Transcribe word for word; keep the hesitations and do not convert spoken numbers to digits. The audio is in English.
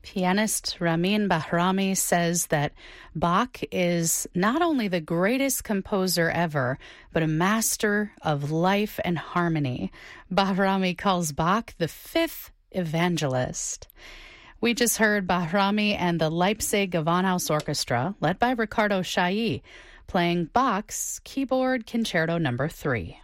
Pianist Ramin Bahrami says that Bach is not only the greatest composer ever, but a master of life and harmony. Bahrami calls Bach the fifth evangelist. We just heard Bahrami and the Leipzig Gewandhaus Orchestra, led by Ricardo Chailly, playing Bach's Keyboard Concerto Number three.